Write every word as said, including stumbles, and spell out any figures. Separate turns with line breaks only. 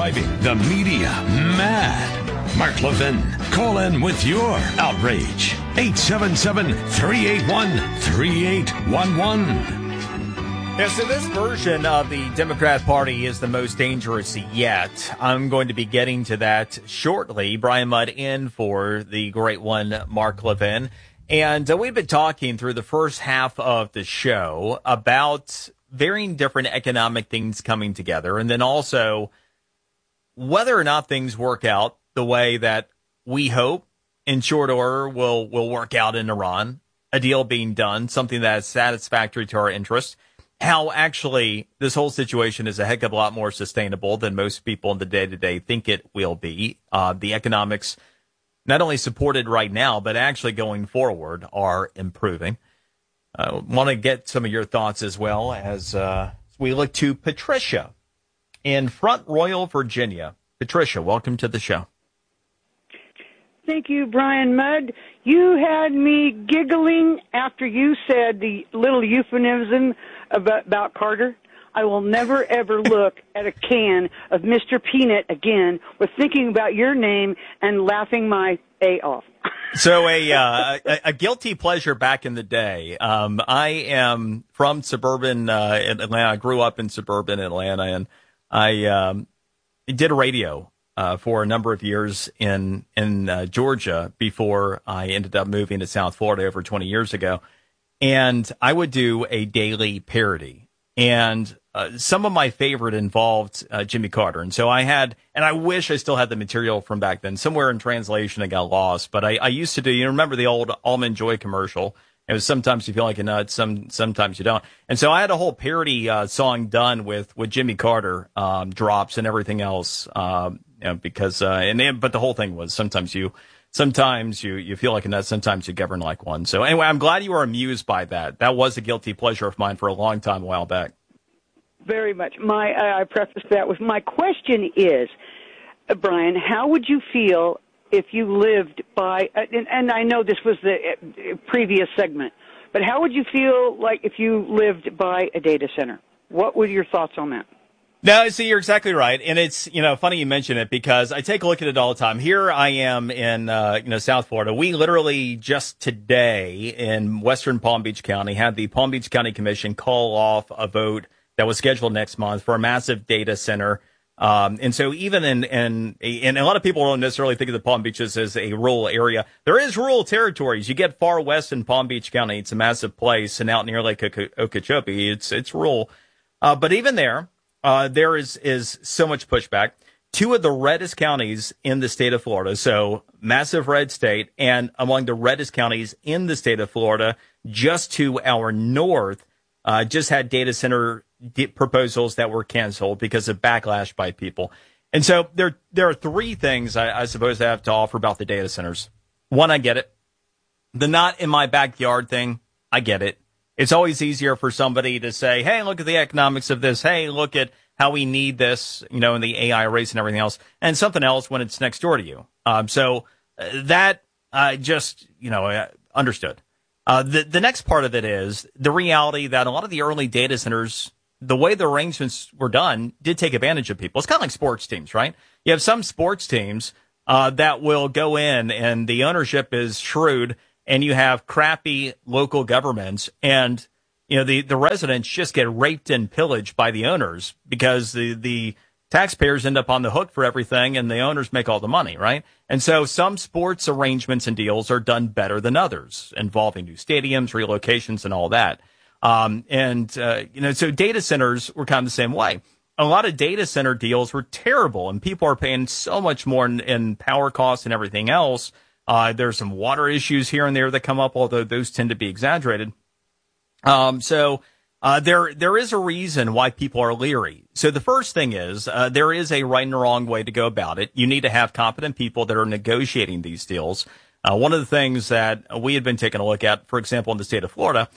driving the media mad. Mark Levin, call in with your outrage. eight seven seven, three eight one, three eight one one.
Yeah, so this version of the Democrat Party is the most dangerous yet. I'm going to be getting to that shortly. Brian Mudd in for the great one, Mark Levin. And uh, we've been talking through the first half of the show about varying different economic things coming together, and then also whether or not things work out the way that we hope in short order will, will work out in Iran, a deal being done, something that is satisfactory to our interests. How actually this whole situation is a heck of a lot more sustainable than most people in the day-to-day think it will be. Uh, the economics, not only supported right now, but actually going forward, are improving. I uh, want to get some of your thoughts as well as uh, we look to Patricia in Front Royal, Virginia. Patricia, welcome to the show.
Thank you, Brian Mudd. You had me giggling after you said the little euphemism about, about Carter. I will never, ever look at a can of Mister Peanut again with thinking about your name and laughing my A off.
So a, uh, a a guilty pleasure back in the day. Um, I am from suburban uh, Atlanta. I grew up in suburban Atlanta, and I um, did radio uh, for a number of years in in uh, Georgia before I ended up moving to South Florida over twenty years ago. And I would do a daily parody, and uh, some of my favorite involved uh, Jimmy Carter. And so I had, and I wish I still had the material from back then. Somewhere in translation, it got lost. But I, I used to do, you remember the old Almond Joy commercial? It was sometimes you feel like a nut, some sometimes you don't. And so I had a whole parody uh, song done with with Jimmy Carter um, drops and everything else. Um, you know, because uh, and then, but the whole thing was sometimes you. Sometimes you, you feel like a nut, sometimes you govern like one. So anyway, I'm glad you were amused by that. That was a guilty pleasure of mine for a long time, a while back.
Very much. My uh, I prefaced that with my question is, uh, Brian, how would you feel if you lived by, uh, and, and I know this was the uh, previous segment, but how would you feel like if you lived by a data center? What were your thoughts on that?
No, see, you're exactly right. And it's, you know, funny you mention it because I take a look at it all the time. Here I am in, uh, you know, South Florida. We literally just today in Western Palm Beach County had the Palm Beach County Commission call off a vote that was scheduled next month for a massive data center. Um, and so even in, in, and a lot of people don't necessarily think of the Palm Beaches as a rural area. There is rural territories. You get far west in Palm Beach County. It's a massive place. And out near Lake Okeechobee, it's, it's rural. Uh, but even there, Uh, there is, is so much pushback. Two of the reddest counties in the state of Florida, so massive red state, and among the reddest counties in the state of Florida, just to our north, uh, just had data center d- proposals that were canceled because of backlash by people. And so there, there are three things I, I suppose I have to offer about the data centers. One, I get it. The not in my backyard thing, I get it. It's always easier for somebody to say, hey, look at the economics of this. Hey, look at how we need this, you know, in the A I race and everything else, and something else when it's next door to you. Um, so uh, that I uh, just, you know, uh, understood. Uh, the, the next part of it is the reality that a lot of the early data centers, the way the arrangements were done, did take advantage of people. It's kind of like sports teams, right? You have some sports teams uh, that will go in and the ownership is shrewd, and you have crappy local governments, and you know the, the residents just get raped and pillaged by the owners because the, the taxpayers end up on the hook for everything, and the owners make all the money, right? And so some sports arrangements and deals are done better than others, involving new stadiums, relocations, and all that. Um, and uh, you know, so data centers were kind of the same way. A lot of data center deals were terrible, and people are paying so much more in, in power costs and everything else. Uh, there's some water issues here and there that come up, although those tend to be exaggerated. Um, so, uh, there, there is a reason why people are leery. So the first thing is, uh, there is a right and a wrong way to go about it. You need to have competent people that are negotiating these deals. Uh, one of the things that we had been taking a look at, for example, in the state of Florida,